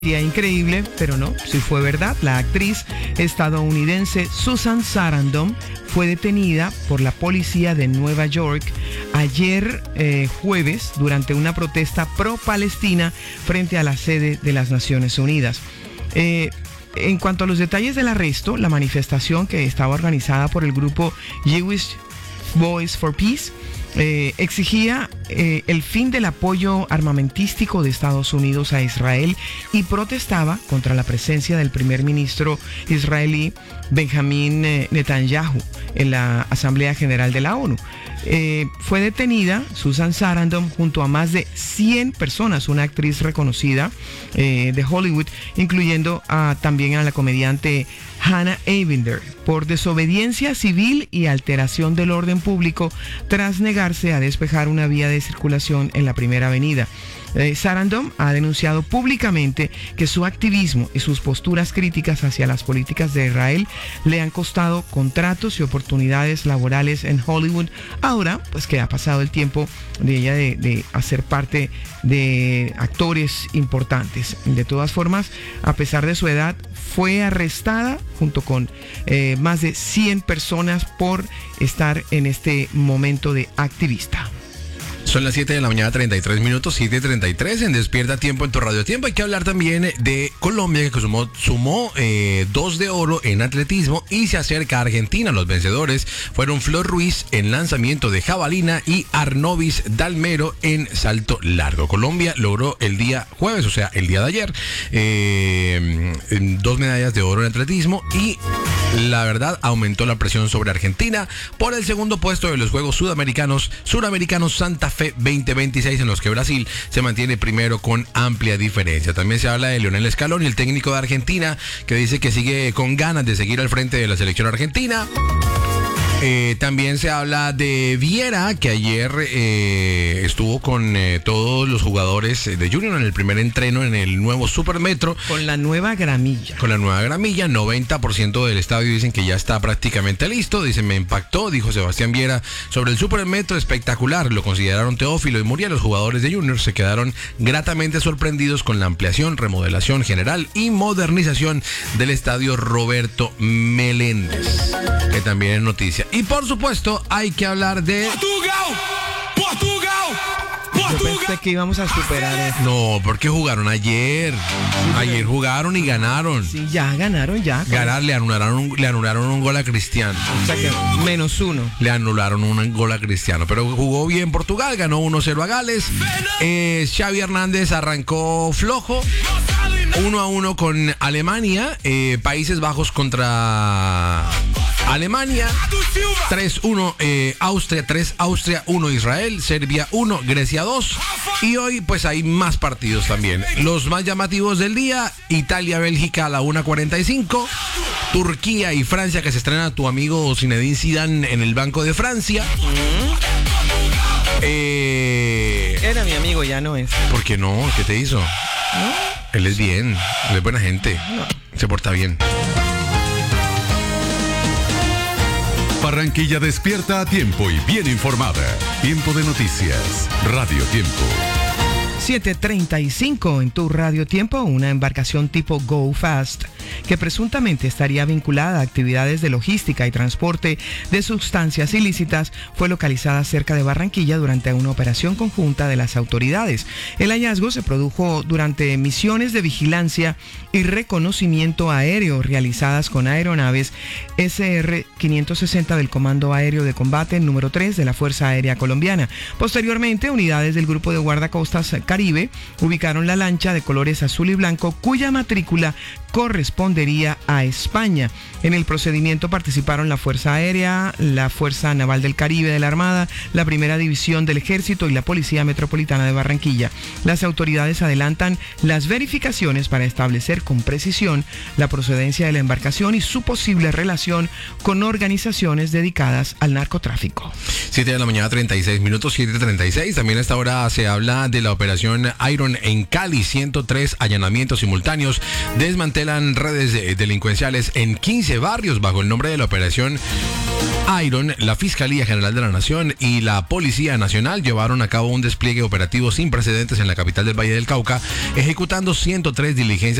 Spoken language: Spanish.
Increíble, pero no, sí fue verdad. La actriz estadounidense Susan Sarandon fue detenida por la policía de Nueva York ayer jueves durante una protesta pro-Palestina frente a la sede de las Naciones Unidas. En cuanto a los detalles del arresto, la manifestación que estaba organizada por el grupo Jewish Voice for Peace exigía el fin del apoyo armamentístico de Estados Unidos a Israel y protestaba contra la presencia del primer ministro israelí Benjamin Netanyahu en la Asamblea General de la ONU. Fue detenida Susan Sarandon junto a más de 100 personas, una actriz reconocida de Hollywood, incluyendo también a la comediante Hannah Evinder, por desobediencia civil y alteración del orden público tras negarse a despejar una vía de circulación en la Primera Avenida. Sarandon ha denunciado públicamente que su activismo y sus posturas críticas hacia las políticas de Israel le han costado contratos y oportunidades laborales en Hollywood. Ahora, pues que ha pasado el tiempo de ella de hacer parte de actores importantes. De todas formas, a pesar de su edad, fue arrestada junto con más de 100 personas por estar en este momento de activista. Son las 7 de la mañana, 33 minutos, 7:33 en Despierta Tiempo en tu Radio Tiempo. Hay que hablar también de Colombia, que sumó 2 de oro en atletismo y se acerca a Argentina. Los vencedores fueron Flor Ruiz en lanzamiento de jabalina y Arnovis Dalmero en salto largo. Colombia logró el día jueves, o sea, el día de ayer, 2 medallas de oro en atletismo y la verdad aumentó la presión sobre Argentina por el segundo puesto de los Juegos Suramericanos Santa Fe 2026, en los que Brasil se mantiene primero con amplia diferencia. También se habla de Lionel Scaloni, el técnico de Argentina, que dice que sigue con ganas de seguir al frente de la selección argentina. También se habla de Viera, que ayer estuvo con todos los jugadores de Junior en el primer entreno en el nuevo Supermetro. Con la nueva gramilla. 90% del estadio dicen que ya está prácticamente listo. Dicen, me impactó, dijo Sebastián Viera, sobre el Supermetro, espectacular. Lo consideraron Teófilo y Muriel. Los jugadores de Junior se quedaron gratamente sorprendidos con la ampliación, remodelación general y modernización del estadio Roberto Meléndez, que también es noticia. Y por supuesto hay que hablar de Portugal. Yo pensé que íbamos a superar eso. No, porque jugaron ayer. Ayer jugaron y ganaron. Sí, ya ganaron, ya. Le anularon un gol a Cristiano. O sea que -1. Le anularon un gol a Cristiano. Pero jugó bien Portugal, ganó 1-0 a Gales. Xavi Hernández arrancó flojo. 1-1 con Alemania. Países Bajos contra Alemania. 3-1 Austria, 3 Austria, 1 Israel, Serbia 1, Grecia 2. Y hoy pues hay más partidos también. Los más llamativos del día: Italia-Bélgica a la 1:45. Turquía y Francia, que se estrena tu amigo Zinedine Zidane en el banco de Francia. Era mi amigo, ya no es. ¿Por qué no? ¿Qué te hizo? ¿No? Él es bien, él es buena gente. No. Se porta bien. Barranquilla despierta a tiempo y bien informada. Tiempo de noticias. Radio Tiempo. 7:35 en tu Radio Tiempo. Una embarcación tipo Go Fast, que presuntamente estaría vinculada a actividades de logística y transporte de sustancias ilícitas, fue localizada cerca de Barranquilla durante una operación conjunta de las autoridades. El hallazgo se produjo durante misiones de vigilancia y reconocimiento aéreo realizadas con aeronaves SR-560 del Comando Aéreo de Combate número 3 de la Fuerza Aérea Colombiana. Posteriormente, unidades del Grupo de Guardacostas Caribe ubicaron la lancha de colores azul y blanco, cuya matrícula correspondería a España. En el procedimiento participaron la Fuerza Aérea, la Fuerza Naval del Caribe de la Armada, la Primera División del Ejército y la Policía Metropolitana de Barranquilla. Las autoridades adelantan las verificaciones para establecer con precisión la procedencia de la embarcación y su posible relación con organizaciones dedicadas al narcotráfico. 7 de la mañana, 36 minutos, 7:36. También a esta hora se habla de la operación Operación Iron en Cali, 103 allanamientos simultáneos, desmantelan redes delincuenciales en 15 barrios bajo el nombre de la Operación Iron. La Fiscalía General de la Nación y la Policía Nacional llevaron a cabo un despliegue operativo sin precedentes en la capital del Valle del Cauca, ejecutando 103 diligencias